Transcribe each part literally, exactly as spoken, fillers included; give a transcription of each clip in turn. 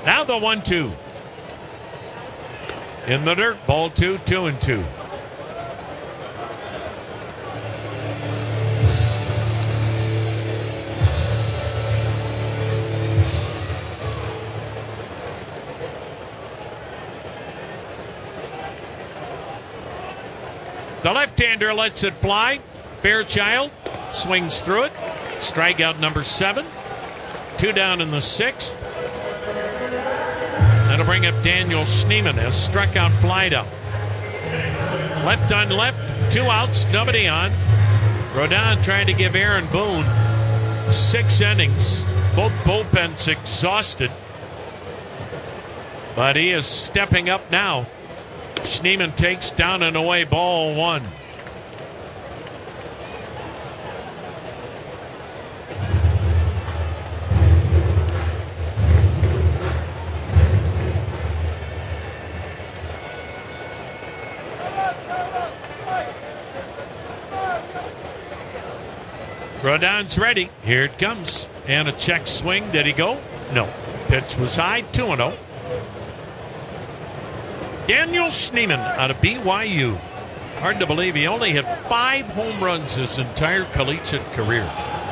Now the one two. In the dirt, ball two, two and two. The left-hander lets it fly. Fairchild swings through it. Strikeout number seven. Two down in the sixth. That'll bring up Daniel Schneemann has struck out Flyda. Left on left, two outs, nobody on. Rodon trying to give Aaron Boone six innings. Both bullpens exhausted. But he is stepping up now. Schneemann takes down and away, ball one. Rodon's ready. Here it comes. And a check swing. Did he go? No. Pitch was high. two and oh. Daniel Schneemann out of B Y U. Hard to believe he only hit five home runs his entire collegiate career.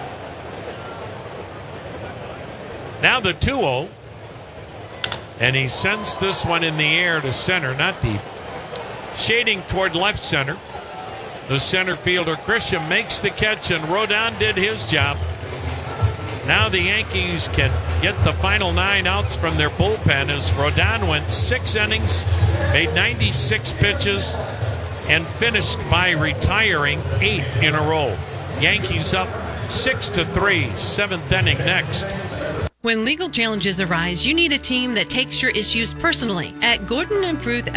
Now the two oh. And he sends this one in the air to center, not deep. Shading toward left center. The center fielder, Grisham, makes the catch, and Rodon did his job. Now the Yankees can get the final nine outs from their bullpen as Rodon went six innings, made ninety-six pitches, and finished by retiring eight in a row. Yankees up six to three, seventh inning next. When legal challenges arise, you need a team that takes your issues personally. At Gordon and Fruth